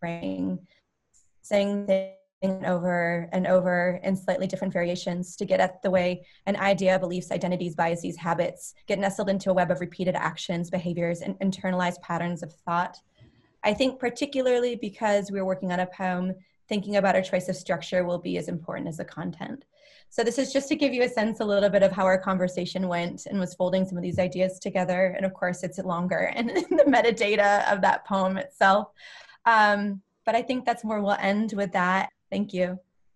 reframe, saying things over and over in slightly different variations to get at the way an idea, beliefs, identities, biases, habits get nestled into a web of repeated actions, behaviors, and internalized patterns of thought. I think particularly because we're working on a poem, thinking about our choice of structure will be as important as the content. So this is just to give you a sense a little bit of how our conversation went and was folding some of these ideas together. And of course, it's longer and the metadata of that poem itself. But I think that's where we'll end with that. Thank you.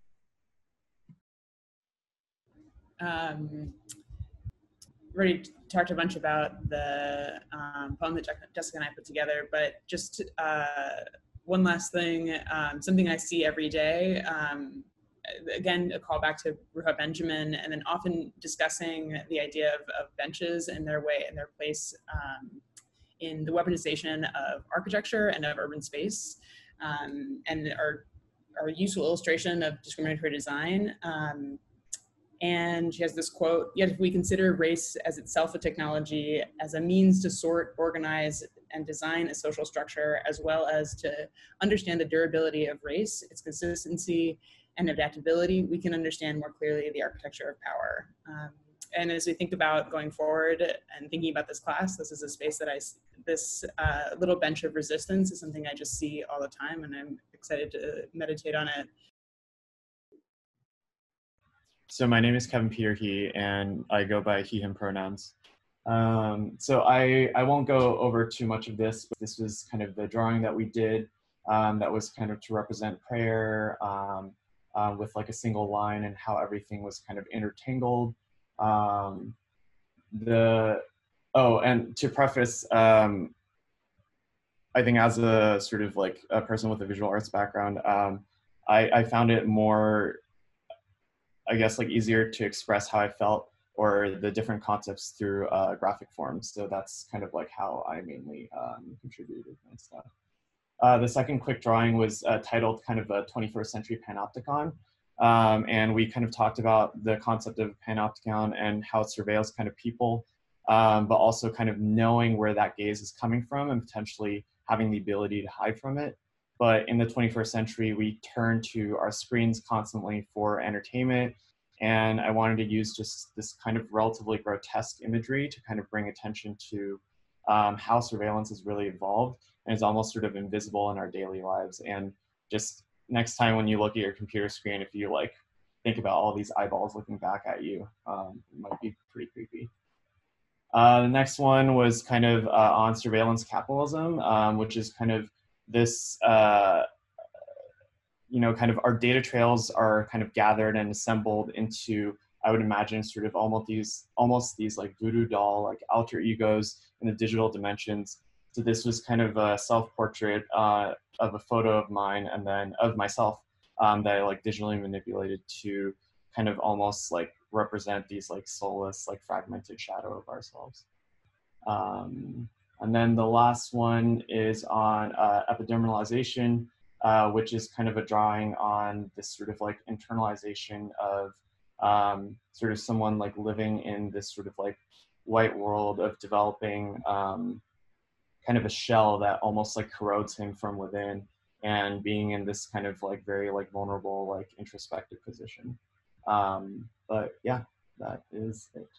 Already talked a bunch about the poem that Jessica and I put together, but just one last thing, something I see every day. Again, a call back to Ruha Benjamin, and then often discussing the idea of benches and their place in the weaponization of architecture and of urban space, and our useful illustration of discriminatory design. And she has this quote, "Yet if we consider race as itself a technology, as a means to sort, organize, and design a social structure, as well as to understand the durability of race, its consistency and adaptability, we can understand more clearly the architecture of power." And as we think about going forward and thinking about this class, this is a space that this little bench of resistance is something I just see all the time, and I'm excited to meditate on it. So my name is Kevin Peter He, and I go by he, him pronouns. So I won't go over too much of this, but this was kind of the drawing that we did that was kind of to represent prayer with like a single line and how everything was kind of intertangled. And to preface, I think as a sort of like a person with a visual arts background, I found it more, I guess, like easier to express how I felt or the different concepts through graphic forms. So that's kind of like how I mainly contributed and stuff. The second quick drawing was titled kind of a 21st century panopticon. And we kind of talked about the concept of panopticon and how it surveils kind of people, but also kind of knowing where that gaze is coming from and potentially having the ability to hide from it. But in the 21st century, we turn to our screens constantly for entertainment. And I wanted to use just this kind of relatively grotesque imagery to kind of bring attention to how surveillance has really evolved and is almost sort of invisible in our daily lives. And just next time when you look at your computer screen, if you like think about all these eyeballs looking back at you, it might be pretty creepy. The next one was kind of on surveillance capitalism, which is kind of this, you know, kind of our data trails are kind of gathered and assembled into, I would imagine, sort of almost these like voodoo doll, like alter egos in the digital dimensions. So this was kind of a self-portrait of a photo of mine and then of myself that I like digitally manipulated to kind of almost like represent these like soulless, like fragmented shadow of ourselves. And then the last one is on epidermalization, which is kind of a drawing on this sort of like internalization of sort of someone like living in this sort of like white world of developing kind of a shell that almost like corrodes him from within and being in this kind of like very like vulnerable, like introspective position. But yeah, that is it.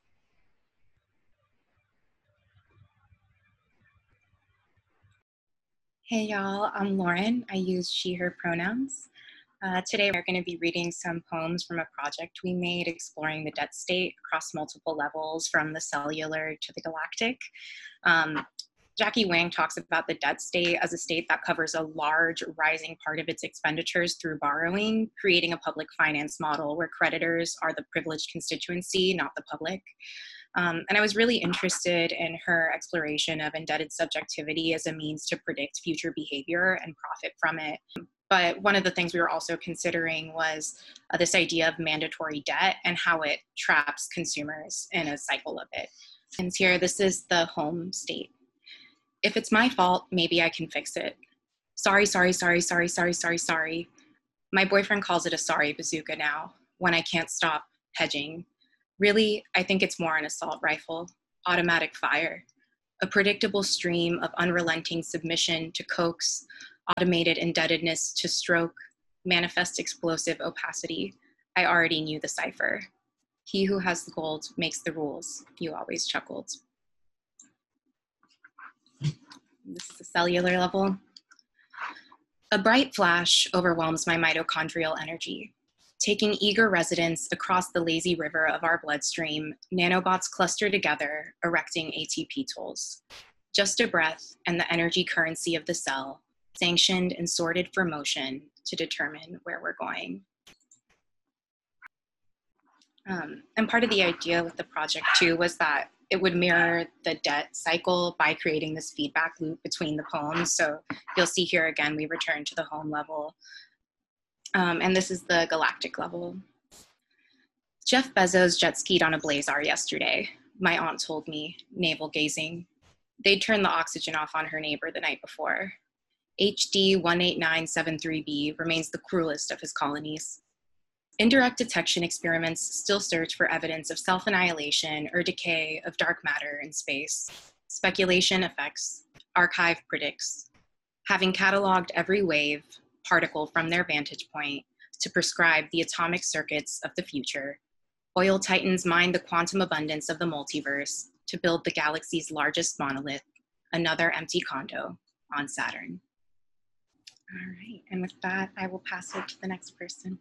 Hey y'all, I'm Lauren. I use she, her pronouns. Today we're going to be reading some poems from a project we made exploring the debt state across multiple levels from the cellular to the galactic. Jackie Wang talks about the debt state as a state that covers a large rising part of its expenditures through borrowing, creating a public finance model where creditors are the privileged constituency, not the public. And I was really interested in her exploration of indebted subjectivity as a means to predict future behavior and profit from it. But one of the things we were also considering was this idea of mandatory debt and how it traps consumers in a cycle of it. And here, this is the home state. If it's my fault, maybe I can fix it. Sorry, sorry, sorry, sorry, sorry, sorry, sorry. My boyfriend calls it a sorry bazooka now when I can't stop hedging. Really, I think it's more an assault rifle, automatic fire, a predictable stream of unrelenting submission to coax, automated indebtedness to stroke, manifest explosive opacity. I already knew the cipher. He who has the gold makes the rules, you always chuckled. This is the cellular level. A bright flash overwhelms my mitochondrial energy. Taking eager residence across the lazy river of our bloodstream, nanobots cluster together, erecting ATP tolls. Just a breath and the energy currency of the cell, sanctioned and sorted for motion to determine where we're going. And part of the idea with the project too was that it would mirror the debt cycle by creating this feedback loop between the poems. So you'll see here again, we return to the home level. And this is the galactic level. Jeff Bezos jet skied on a Blazar yesterday. My aunt told me, navel gazing. They'd turned the oxygen off on her neighbor the night before. HD 18973b remains the cruelest of his colonies. Indirect detection experiments still search for evidence of self-annihilation or decay of dark matter in space. Speculation affects, archive predicts. Having cataloged every wave, particle from their vantage point to prescribe the atomic circuits of the future, oil titans mine the quantum abundance of the multiverse to build the galaxy's largest monolith, another empty condo on Saturn. All right, and with that, I will pass it to the next person.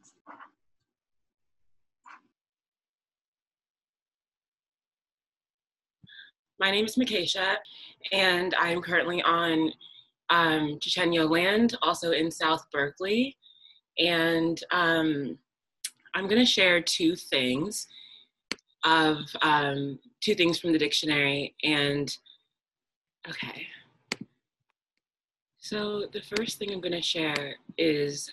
My name is Makesha, and I'm currently on Chochenyo land, also in South Berkeley. And I'm going to share two things from the dictionary. And okay, so the first thing I'm going to share is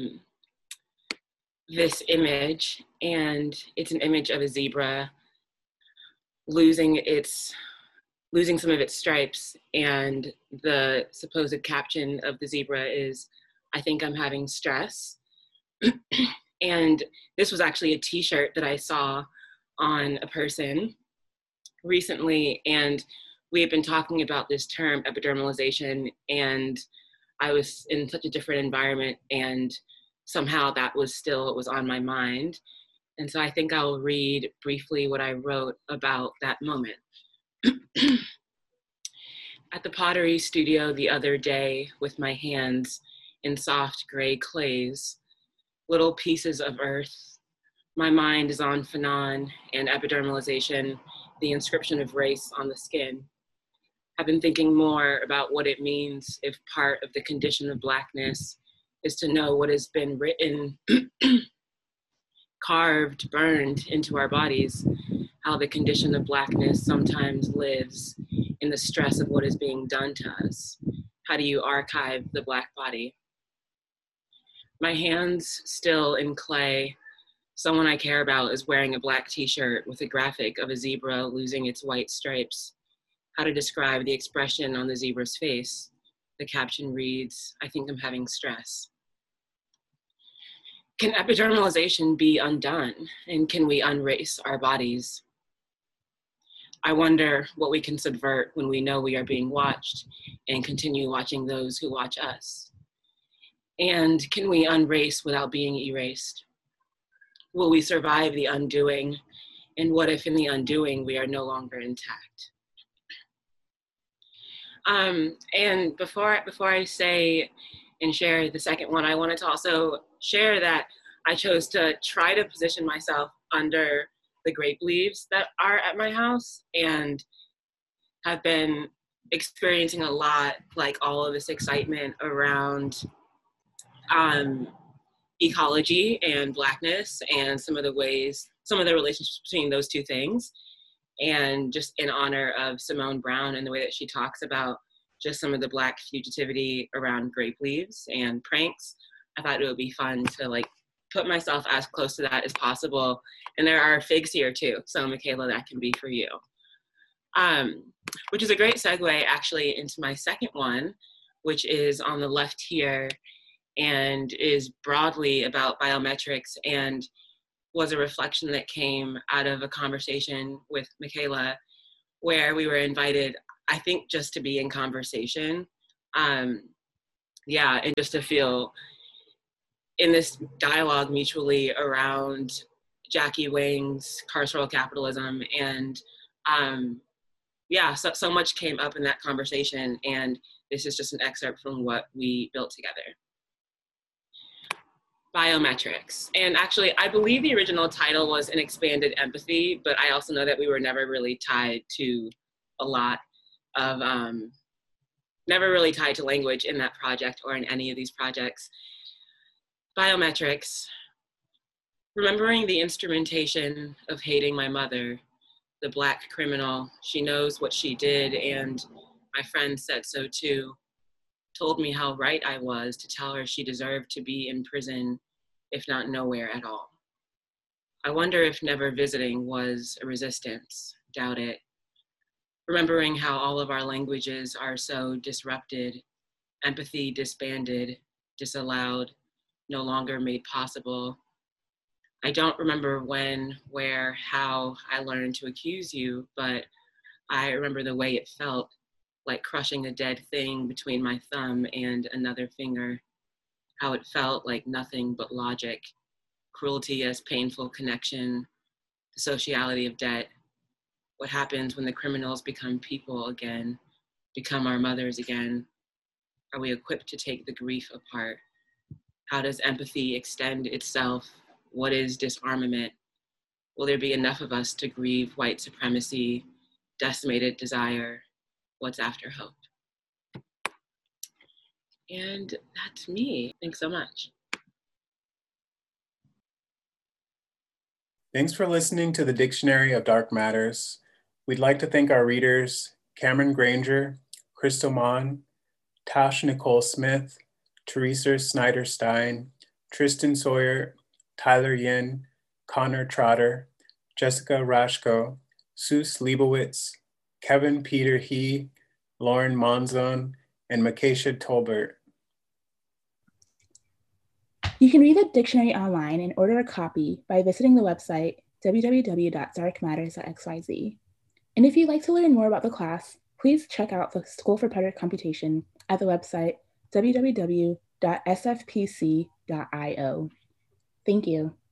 this image, and it's an image of a zebra losing some of its stripes, and the supposed caption of the zebra is, "I think I'm having stress." And this was actually a t-shirt that I saw on a person recently, and we had been talking about this term epidermalization, and I was in such a different environment, and somehow it was on my mind. And so I think I'll read briefly what I wrote about that moment. At the pottery studio the other day, with my hands in soft gray clays, little pieces of earth, my mind is on Fanon and epidermalization, the inscription of race on the skin. I've been thinking more about what it means if part of the condition of Blackness is to know what has been written, carved, burned into our bodies, how the condition of Blackness sometimes lives in the stress of what is being done to us. How do you archive the Black body? My hands still in clay. Someone I care about is wearing a black t-shirt with a graphic of a zebra losing its white stripes. How to describe the expression on the zebra's face? The caption reads, "I think I'm having stress." Can epidermalization be undone? And can we unrace our bodies? I wonder what we can subvert when we know we are being watched and continue watching those who watch us. And can we unrace without being erased? Will we survive the undoing? And what if in the undoing we are no longer intact? And before I say and share the second one, I wanted to also share that I chose to try to position myself under the grape leaves that are at my house, and have been experiencing a lot, like all of this excitement around ecology and Blackness, and some of the relationships between those two things. And just in honor of Simone Browne and the way that she talks about just some of the Black fugitivity around grape leaves and pranks, I thought it would be fun to like put myself as close to that as possible. And there are figs here too. So Michaela, that can be for you. Which is a great segue actually into my second one, which is on the left here and is broadly about biometrics, and was a reflection that came out of a conversation with Michaela where we were invited, I think, just to be in conversation. yeah, and just to feel in this dialogue mutually around Jackie Wang's carceral capitalism. And yeah, so much came up in that conversation, and this is just an excerpt from what we built together. Biometrics. And actually, I believe the original title was An Expanded Empathy, but I also know that we were never really tied to a lot of, never really tied to language in that project or in any of these projects. Biometrics. Remembering the instrumentation of hating my mother, the Black criminal, she knows what she did, and my friend said so too, told me how right I was to tell her she deserved to be in prison, if not nowhere at all. I wonder if never visiting was a resistance, doubt it. Remembering how all of our languages are so disrupted, empathy disbanded, disallowed, no longer made possible. I don't remember when, where, how I learned to accuse you, but I remember the way it felt, like crushing a dead thing between my thumb and another finger, how it felt like nothing but logic, cruelty as painful connection, the sociality of debt, what happens when the criminals become people again, become our mothers again. Are we equipped to take the grief apart? How does empathy extend itself? What is disarmament? Will there be enough of us to grieve white supremacy, decimated desire? What's after hope? And that's me. Thanks so much. Thanks for listening to the Dictionary of Dark Matters. We'd like to thank our readers, Cameron Granger, Crystal Mon, Tash Nicole Smith, Teresa Snyder Stein, Tristan Sawyer, Tyler Yin, Connor Trotter, Jessica Rashko, Seuss Leibowitz, Kevin Peter He, Lauren Monzon, and Makesha Tolbert. You can read the dictionary online and order a copy by visiting the website www.darkmatters.xyz. And if you'd like to learn more about the class, please check out the School for Better Computation at the website www.sfpc.io. Thank you.